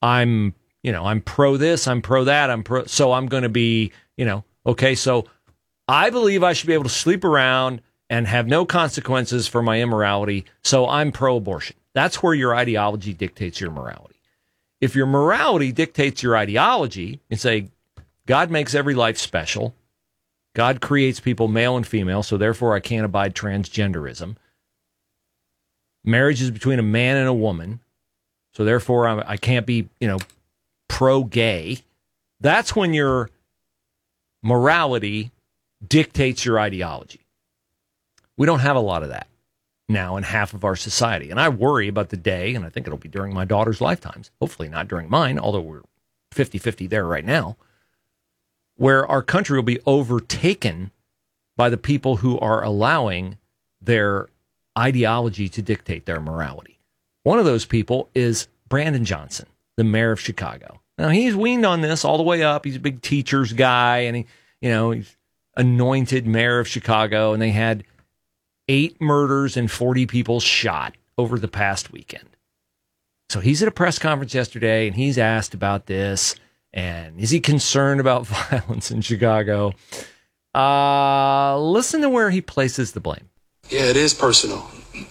I'm pro this, I'm pro that, so I'm going to be, okay, so I believe I should be able to sleep around and have no consequences for my immorality, so I'm pro-abortion. That's where your ideology dictates your morality. If your morality dictates your ideology, and say, God makes every life special, God creates people male and female, so therefore I can't abide transgenderism. Marriage is between a man and a woman, so therefore I can't be, pro-gay. That's when your morality dictates your ideology. We don't have a lot of that now in half of our society. And I worry about the day, and I think it'll be during my daughter's lifetimes, hopefully not during mine, although we're 50-50 there right now, where our country will be overtaken by the people who are allowing their ideology to dictate their morality. One of those people is Brandon Johnson, the mayor of Chicago. Now, he's weaned on this all the way up. He's a big teacher's guy, and he's anointed mayor of Chicago, and they had 8 murders and 40 people shot over the past weekend. So he's at a press conference yesterday, and he's asked about this, and is he concerned about violence in Chicago? Listen to where he places the blame. Yeah, it is personal.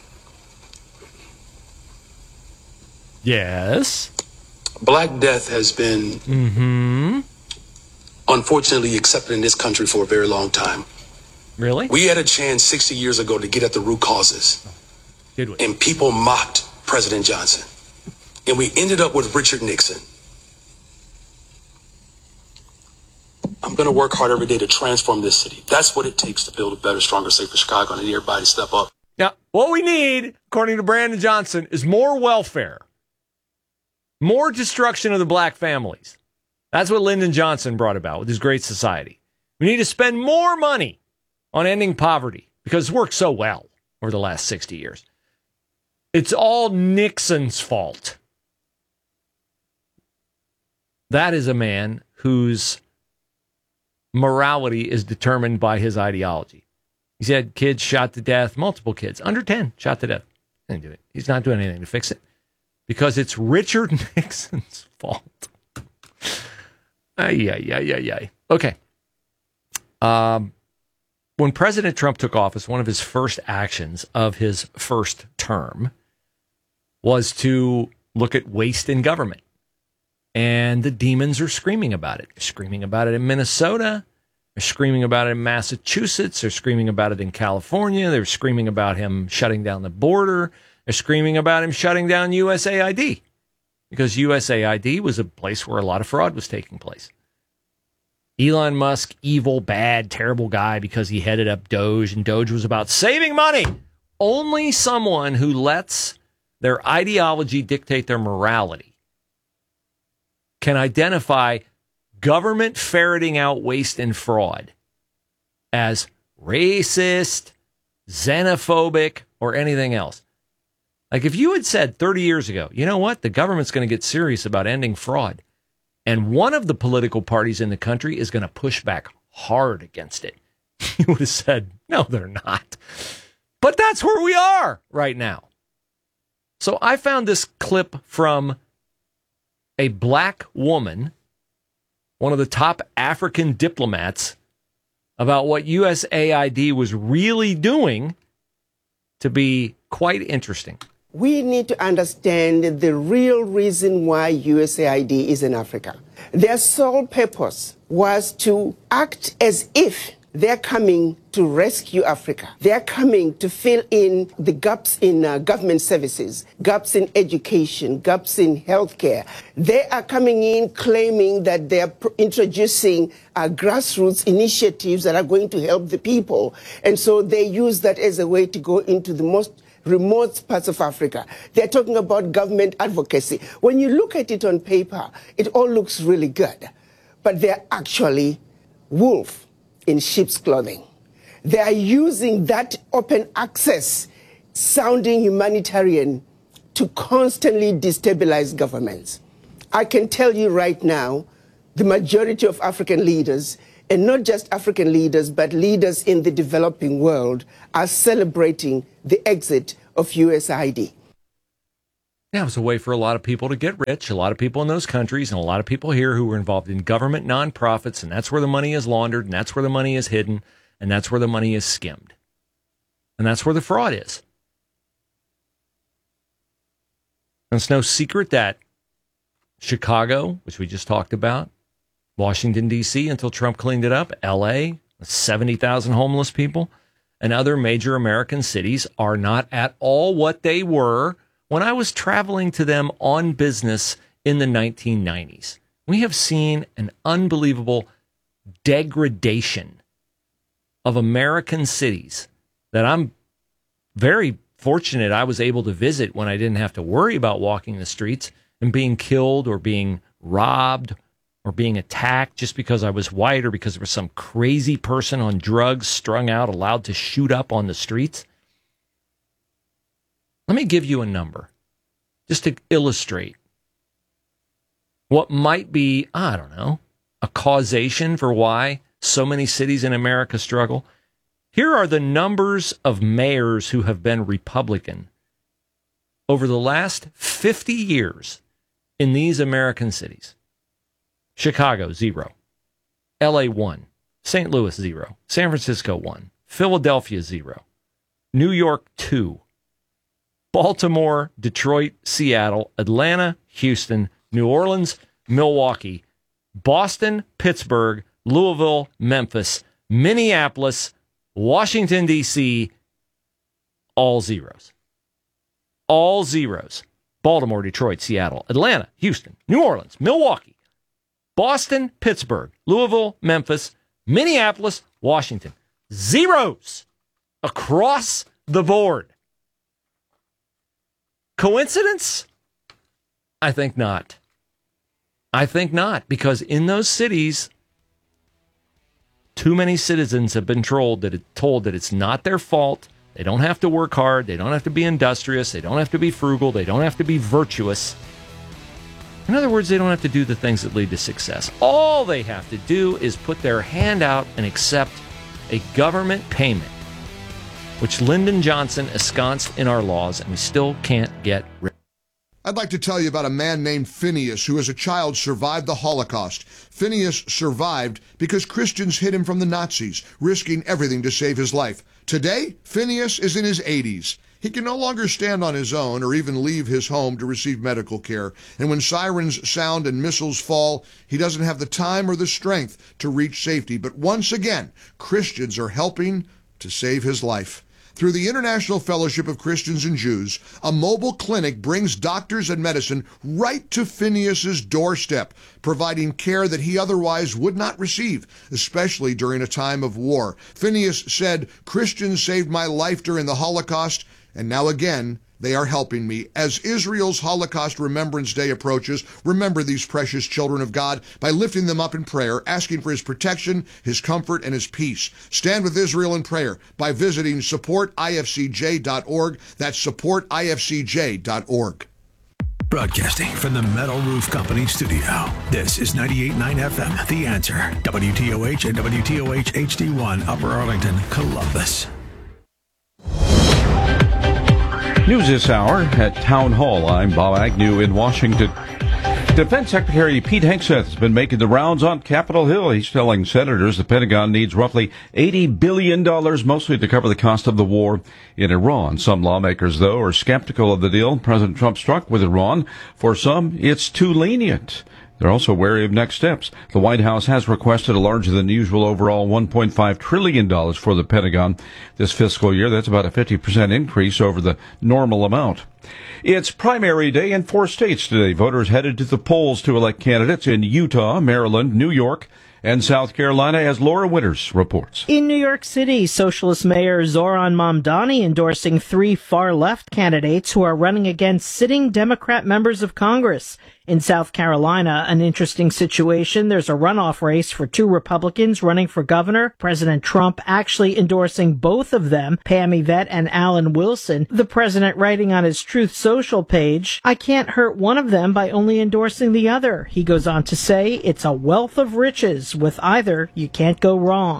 Yes. Black death has been unfortunately accepted in this country for a very long time. Really? We had a chance 60 years ago to get at the root causes. Did we? And people mocked President Johnson. And we ended up with Richard Nixon. I'm going to work hard every day to transform this city. That's what it takes to build a better, stronger, safer Chicago. And I need everybody to step up. Now, what we need, according to Brandon Johnson, is more welfare. More destruction of the black families. That's what Lyndon Johnson brought about with his Great Society. We need to spend more money on ending poverty because it's worked so well over the last 60 years. It's all Nixon's fault. That is a man whose morality is determined by his ideology. He's had kids shot to death, multiple kids, under 10 shot to death. He didn't do it. He's not doing anything to fix it because it's Richard Nixon's fault. Ay. Okay. When President Trump took office, one of his first actions of his first term was to look at waste in government. And the demons are screaming about it. They're screaming about it in Minnesota. They're screaming about it in Massachusetts. They're screaming about it in California. They're screaming about him shutting down the border. They're screaming about him shutting down USAID because USAID was a place where a lot of fraud was taking place. Elon Musk, evil, bad, terrible guy because he headed up Doge, and Doge was about saving money. Only someone who lets their ideology dictate their morality can identify government ferreting out waste and fraud as racist, xenophobic, or anything else. Like if you had said 30 years ago, you know what, the government's going to get serious about ending fraud, and one of the political parties in the country is going to push back hard against it, you would have said, no, they're not. But that's where we are right now. So I found this clip from a black woman, one of the top African diplomats, about what USAID was really doing to be quite interesting. We need to understand the real reason why USAID is in Africa. Their sole purpose was to act as if they're coming to rescue Africa. They're coming to fill in the gaps in government services, gaps in education, gaps in healthcare. They are coming in claiming that they're introducing grassroots initiatives that are going to help the people. And so they use that as a way to go into the most remote parts of Africa. They're talking about government advocacy. When you look at it on paper, it all looks really good. But they're actually wolf in sheep's clothing. They are using that open access sounding humanitarian to constantly destabilize governments. I can tell you right now, the majority of African leaders, and not just African leaders, but leaders in the developing world, are celebrating the exit of USAID. Yeah, it was a way for a lot of people to get rich, a lot of people in those countries, and a lot of people here who were involved in government nonprofits, and that's where the money is laundered, and that's where the money is hidden, and that's where the money is skimmed. And that's where the fraud is. And it's no secret that Chicago, which we just talked about, Washington, D.C., until Trump cleaned it up, L.A., 70,000 homeless people, and other major American cities are not at all what they were when I was traveling to them on business in the 1990s. We have seen an unbelievable degradation of American cities that I'm very fortunate I was able to visit when I didn't have to worry about walking the streets and being killed or being robbed or being attacked just because I was white or because there was some crazy person on drugs strung out allowed to shoot up on the streets. Let me give you a number just to illustrate what might be, I don't know, a causation for why so many cities in America struggle. Here are the numbers of mayors who have been Republican over the last 50 years in these American cities. Chicago, 0. LA, 1. St. Louis, 0. San Francisco, 1. Philadelphia, 0. New York, 2. Baltimore, Detroit, Seattle, Atlanta, Houston, New Orleans, Milwaukee, Boston, Pittsburgh, Louisville, Memphis, Minneapolis, Washington, D.C., all zeros. All zeros. Baltimore, Detroit, Seattle, Atlanta, Houston, New Orleans, Milwaukee, Boston, Pittsburgh, Louisville, Memphis, Minneapolis, Washington. Zeros across the board. Coincidence? I think not. I think not, because in those cities, too many citizens have been told that it's not their fault. They don't have to work hard. They don't have to be industrious. They don't have to be frugal. They don't have to be virtuous. In other words, they don't have to do the things that lead to success. All they have to do is put their hand out and accept a government payment, which Lyndon Johnson ensconced in our laws, and we still can't get rid of. I'd like to tell you about a man named Phineas who as a child survived the Holocaust. Phineas survived because Christians hid him from the Nazis, risking everything to save his life. Today, Phineas is in his 80s. He can no longer stand on his own or even leave his home to receive medical care. And when sirens sound and missiles fall, he doesn't have the time or the strength to reach safety. But once again, Christians are helping to save his life. Through the International Fellowship of Christians and Jews, a mobile clinic brings doctors and medicine right to Phineas's doorstep, providing care that he otherwise would not receive, especially during a time of war. Phineas said, "Christians saved my life during the Holocaust, and now again, they are helping me." As Israel's Holocaust Remembrance Day approaches, remember these precious children of God by lifting them up in prayer, asking for his protection, his comfort, and his peace. Stand with Israel in prayer by visiting supportifcj.org. That's supportifcj.org. Broadcasting from the Metal Roof Company studio, this is 98.9 FM, The Answer, WTOH and WTOH HD1, Upper Arlington, Columbus. News this hour at Town Hall. I'm Bob Agnew in Washington. Defense Secretary Pete Hegseth has been making the rounds on Capitol Hill. He's telling senators the Pentagon needs roughly $80 billion, mostly to cover the cost of the war in Iran. Some lawmakers, though, are skeptical of the deal President Trump struck with Iran. For some, it's too lenient. They're also wary of next steps. The White House has requested a larger than usual overall $1.5 trillion for the Pentagon this fiscal year. That's about a 50% increase over the normal amount. It's primary day in 4 states today. Voters headed to the polls to elect candidates in Utah, Maryland, New York, and South Carolina, as Laura Winters reports. In New York City, Socialist Mayor Zoran Mamdani endorsing 3 far-left candidates who are running against sitting Democrat members of Congress. In South Carolina, an interesting situation. There's a runoff race for 2 Republicans running for governor. President Trump actually endorsing both of them, Pam Yvette and Alan Wilson. The president writing on his Truth Social page, "I can't hurt one of them by only endorsing the other." He goes on to say, "It's a wealth of riches. With either, you can't go wrong."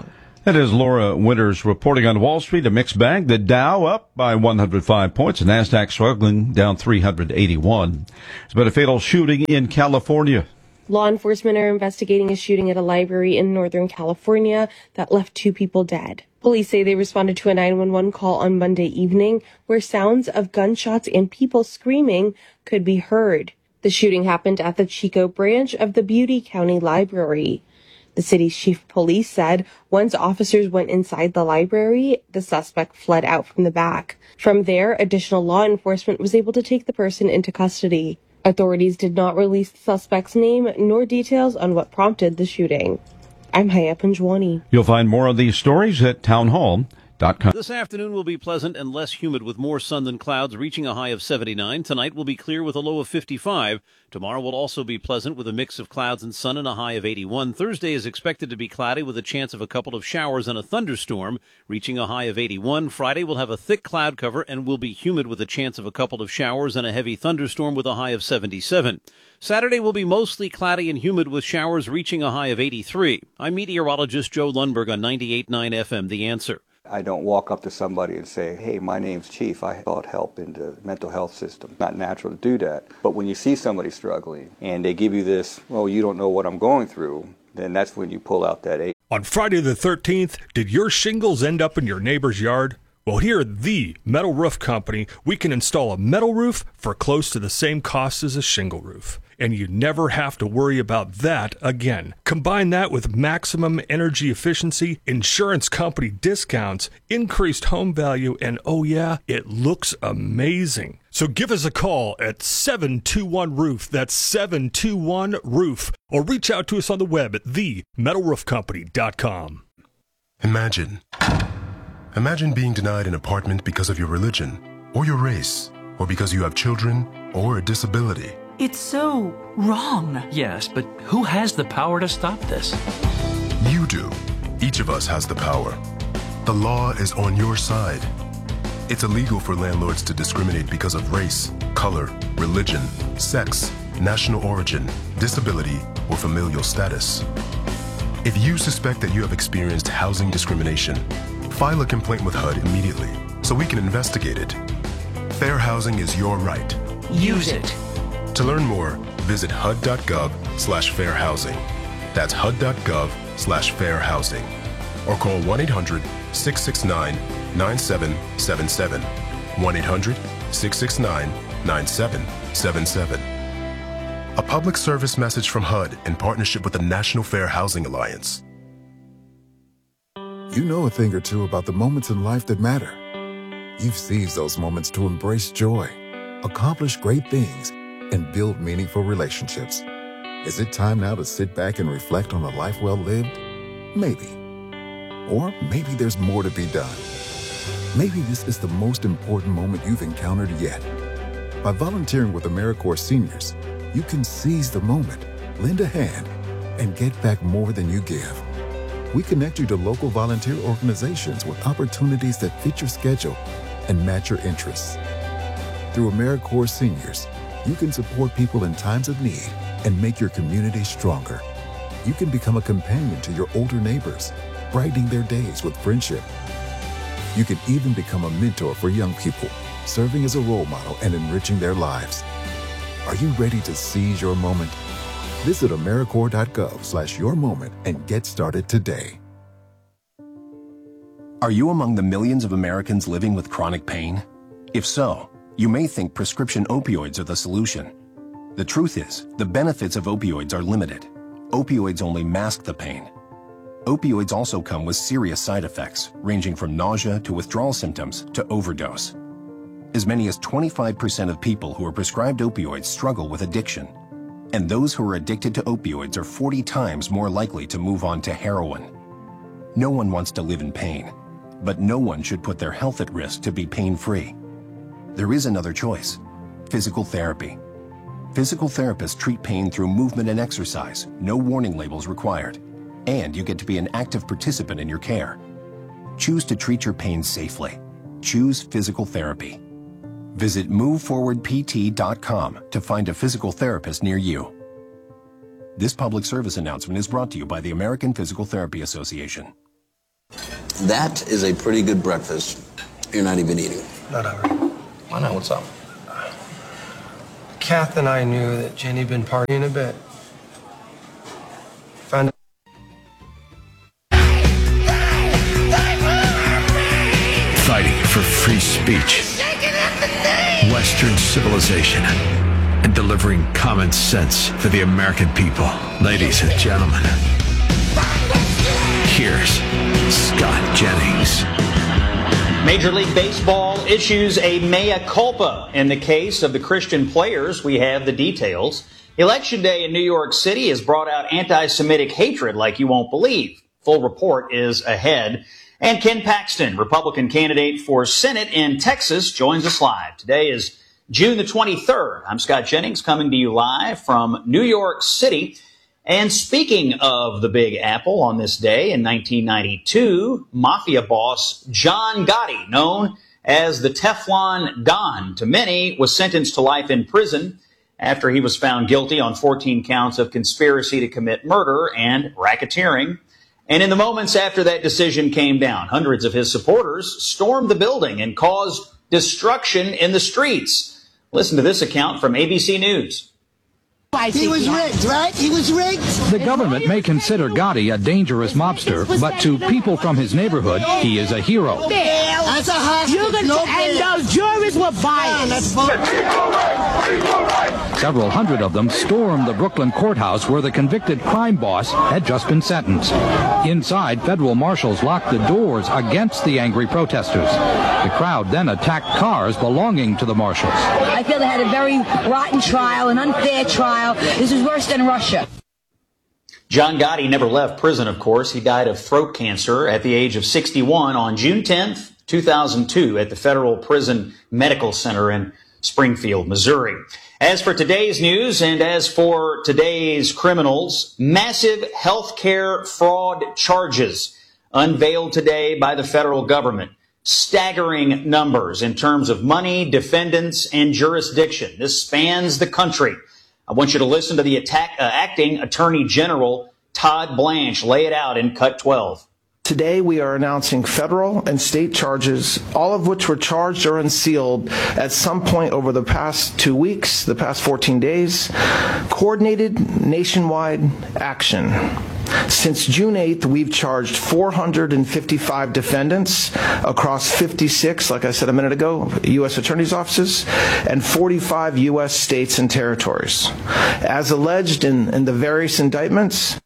That is Laura Winters reporting on Wall Street. A mixed bag. The Dow up by 105 points. The NASDAQ struggling, down 381. There's been a fatal shooting in California. Law enforcement are investigating a shooting at a library in Northern California that left 2 people dead. Police say they responded to a 911 call on Monday evening where sounds of gunshots and people screaming could be heard. The shooting happened at the Chico branch of the Butte County Library. The city's chief of police said once officers went inside the library, the suspect fled out from the back. From there, additional law enforcement was able to take the person into custody. Authorities did not release the suspect's name nor details on what prompted the shooting. I'm Haya Panjwani. You'll find more of these stories at townhall.com. This afternoon will be pleasant and less humid with more sun than clouds, reaching a high of 79. Tonight will be clear with a low of 55. Tomorrow will also be pleasant with a mix of clouds and sun and a high of 81. Thursday is expected to be cloudy with a chance of a couple of showers and a thunderstorm, reaching a high of 81. Friday will have a thick cloud cover and will be humid with a chance of a couple of showers and a heavy thunderstorm with a high of 77. Saturday will be mostly cloudy and humid with showers reaching a high of 83. I'm meteorologist Joe Lundberg on 98.9 FM, The Answer. I don't walk up to somebody and say, hey, my name's Chief. I sought help in the mental health system. Not natural to do that. But when you see somebody struggling and they give you this, well, you don't know what I'm going through, then that's when you pull out that aid. On Friday the 13th, did your shingles end up in your neighbor's yard? Well, here at the Metal Roof Company, we can install a metal roof for close to the same cost as a shingle roof. And you never have to worry about that again. Combine that with maximum energy efficiency, insurance company discounts, increased home value, and oh yeah, it looks amazing. So give us a call at 721-ROOF. That's 721-ROOF. Or reach out to us on the web at themetalroofcompany.com. Imagine being denied an apartment because of your religion, or your race, or because you have children, or a disability. It's so wrong. Yes, but who has the power to stop this? You do. Each of us has the power. The law is on your side. It's illegal for landlords to discriminate because of race, color, religion, sex, national origin, disability, or familial status. If you suspect that you have experienced housing discrimination, file a complaint with HUD immediately so we can investigate it. Fair housing is your right. Use it. To learn more, visit hud.gov/fairhousing. That's hud.gov/fairhousing. Or call 1-800-669-9777. 1-800-669-9777. A public service message from HUD in partnership with the National Fair Housing Alliance. You know a thing or two about the moments in life that matter. You've seized those moments to embrace joy, accomplish great things, and build meaningful relationships. Is it time now to sit back and reflect on a life well lived? Maybe. Or maybe there's more to be done. Maybe this is the most important moment you've encountered yet. By volunteering with AmeriCorps Seniors, you can seize the moment, lend a hand, and get back more than you give. We connect you to local volunteer organizations with opportunities that fit your schedule and match your interests. Through AmeriCorps Seniors, you can support people in times of need and make your community stronger. You can become a companion to your older neighbors, brightening their days with friendship. You can even become a mentor for young people, serving as a role model and enriching their lives. Are you ready to seize your moment? Visit AmeriCorps.gov/yourmoment and get started today. Are you among the millions of Americans living with chronic pain? If so, you may think prescription opioids are the solution. The truth is, the benefits of opioids are limited. Opioids only mask the pain. Opioids also come with serious side effects, ranging from nausea to withdrawal symptoms to overdose. As many as 25% of people who are prescribed opioids struggle with addiction. And those who are addicted to opioids are 40 times more likely to move on to heroin. No one wants to live in pain, but no one should put their health at risk to be pain-free. There is another choice: physical therapy. Physical therapists treat pain through movement and exercise, no warning labels required, and you get to be an active participant in your care. Choose to treat your pain safely. Choose physical therapy. Visit moveforwardpt.com to find a physical therapist near you. This public service announcement is brought to you by the American Physical Therapy Association. That is a pretty good breakfast. You're not even eating. Not hungry. Why not? What's up? Kath and I knew that Jenny'd been partying a bit. Found Fighting for free speech, Western civilization, and delivering common sense for the American people. Ladies and gentlemen, here's Scott Jennings. Major League Baseball issues a mea culpa in the case of the Christian players. We have the details. Election Day in New York City has brought out anti-Semitic hatred like you won't believe. Full report is ahead. And Ken Paxton, Republican candidate for Senate in Texas, joins us live. Today is June the 23rd. I'm Scott Jennings, coming to you live from New York City. And speaking of the Big Apple, on this day in 1992, mafia boss John Gotti, known as the Teflon Don to many, was sentenced to life in prison after he was found guilty on 14 counts of conspiracy to commit murder and racketeering. And in the moments after that decision came down, hundreds of his supporters stormed the building and caused destruction in the streets. Listen to this account from ABC News. He was rigged, right? He was rigged. The government may consider Gotti a dangerous mobster, but to people from his neighborhood, he is a hero. As a hostage, and those juries were biased. Several hundred of them stormed the Brooklyn courthouse where the convicted crime boss had just been sentenced. Inside, federal marshals locked the doors against the angry protesters. The crowd then attacked cars belonging to the marshals. I feel they had a very rotten trial, an unfair trial. This is worse than Russia. John Gotti never left prison, of course. He died of throat cancer at the age of 61 on June 10th, 2002 at the Federal Prison Medical Center in Springfield, Missouri. As for today's news and as for today's criminals, massive healthcare fraud charges unveiled today by the federal government. Staggering numbers in terms of money, defendants, and jurisdiction. This spans the country. I want you to listen to the acting Attorney General Todd Blanche lay it out in Cut 12. Today we are announcing federal and state charges, all of which were charged or unsealed at some point over the past 2 weeks, the past 14 days. Coordinated nationwide action. Since June 8th, we've charged 455 defendants across 56, like I said a minute ago, U.S. attorney's offices, and 45 U.S. states and territories. As alleged in the various indictments,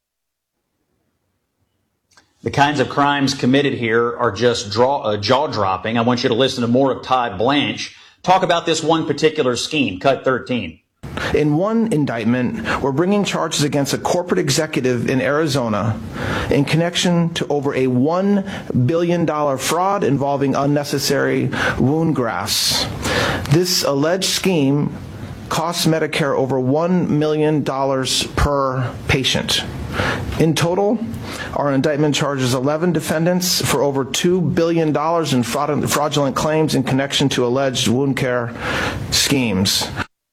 the kinds of crimes committed here are just jaw-dropping. I want you to listen to more of Todd Blanche talk about this one particular scheme, Cut 13. In one indictment, we're bringing charges against a corporate executive in Arizona in connection to over a $1 billion fraud involving unnecessary wound grafts. This alleged scheme costs Medicare over $1 million per patient. In total, our indictment charges 11 defendants for over $2 billion in fraudulent claims in connection to alleged wound care schemes.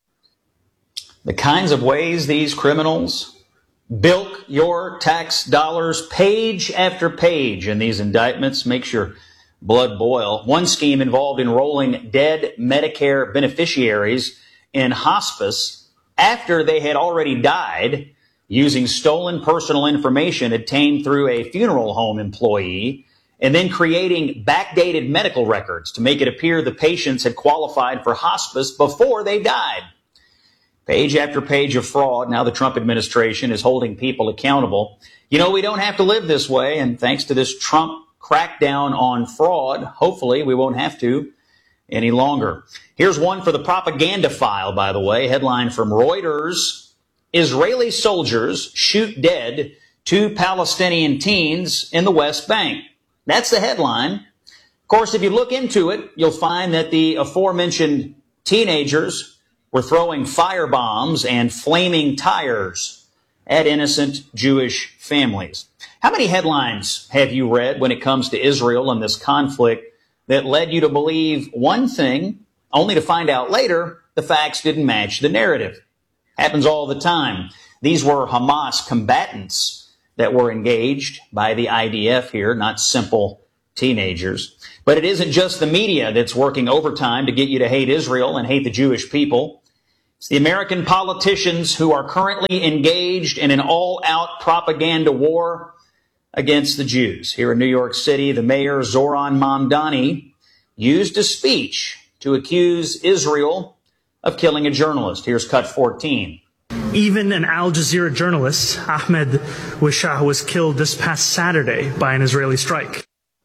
The kinds of ways these criminals bilk your tax dollars page after page in these indictments makes your blood boil. One scheme involved enrolling dead Medicare beneficiaries in hospice after they had already died using stolen personal information obtained through a funeral home employee and then creating backdated medical records to make it appear the patients had qualified for hospice before they died. Page after page of fraud. Now the Trump administration is holding people accountable. You know, we don't have to live this way, and thanks to this Trump crackdown on fraud, hopefully we won't have to any longer. Here's one for the propaganda file, by the way. Headline from Reuters: Israeli soldiers shoot dead 2 Palestinian teens in the West Bank. That's the headline. Of course, if you look into it, you'll find that the aforementioned teenagers were throwing firebombs and flaming tires at innocent Jewish families. How many headlines have you read when it comes to Israel and this conflict that led you to believe one thing, only to find out later the facts didn't match the narrative? Happens all the time. These were Hamas combatants that were engaged by the IDF here, not simple teenagers. But it isn't just the media that's working overtime to get you to hate Israel and hate the Jewish people. It's the American politicians who are currently engaged in an all-out propaganda war against the Jews. Here in New York City, the mayor, Zoran Mamdani, used a speech to accuse Israel of killing a journalist. Here's cut 14. Even an Al Jazeera journalist, Ahmed Wishah, was killed this past Saturday by an Israeli strike.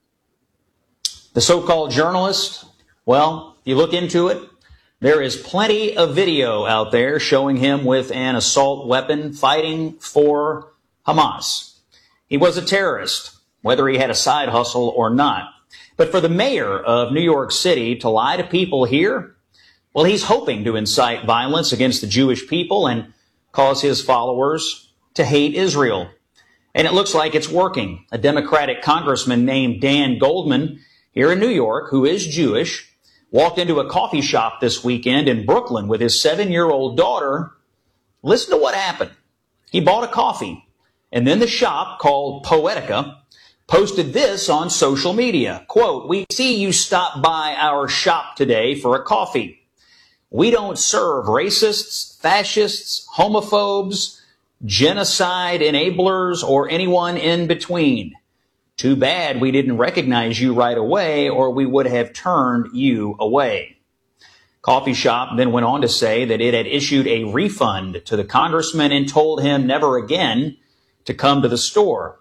The so-called journalist, well, if you look into it, there is plenty of video out there showing him with an assault weapon fighting for Hamas. He was a terrorist, whether he had a side hustle or not. But for the mayor of New York City to lie to people here, well, he's hoping to incite violence against the Jewish people and cause his followers to hate Israel. And it looks like it's working. A Democratic congressman named Dan Goldman here in New York, who is Jewish, walked into a coffee shop this weekend in Brooklyn with his 7-year-old daughter. Listen to what happened. He bought a coffee, and then the shop, called Poetica, posted this on social media. Quote, "We see you stopped by our shop today for a coffee. We don't serve racists, fascists, homophobes, genocide enablers, or anyone in between. Too bad we didn't recognize you right away, or we would have turned you away." Coffee shop then went on to say that it had issued a refund to the congressman and told him never again to come to the store.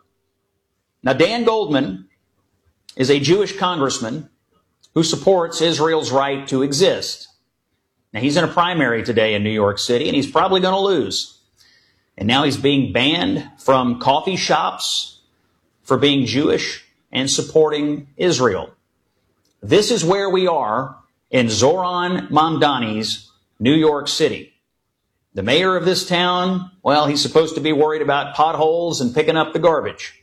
Now, Dan Goldman is a Jewish congressman who supports Israel's right to exist. Now, he's in a primary today in New York City, and he's probably going to lose. And now he's being banned from coffee shops for being Jewish and supporting Israel. This is where we are in Zoran Mamdani's New York City. The mayor of this town, well, he's supposed to be worried about potholes and picking up the garbage.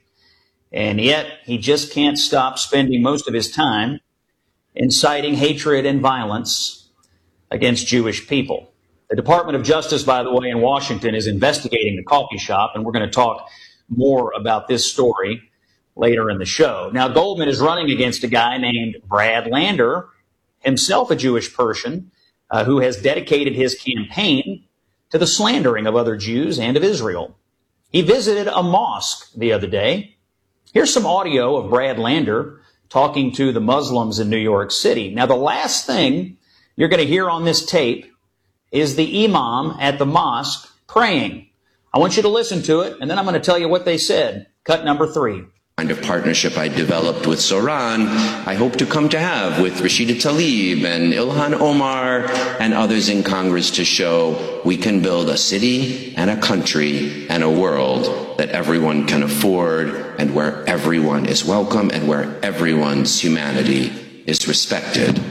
And yet he just can't stop spending most of his time inciting hatred and violence against Jewish people. The Department of Justice, by the way, in Washington is investigating the coffee shop, and we're going to talk more about this story later in the show. Now, Goldman is running against a guy named Brad Lander, himself a Jewish person, who has dedicated his campaign to the slandering of other Jews and of Israel. He visited a mosque the other day. Here's some audio of Brad Lander talking to the Muslims in New York City. Now, the last thing you're going to hear on this tape is the imam at the mosque praying. I want you to listen to it, and then I'm going to tell you what they said. Cut number 3. Kind of partnership I developed with Zoran, I hope to come to have with Rashida Tlaib and Ilhan Omar and others in Congress to show we can build a city and a country and a world that everyone can afford and where everyone is welcome and where everyone's humanity is respected.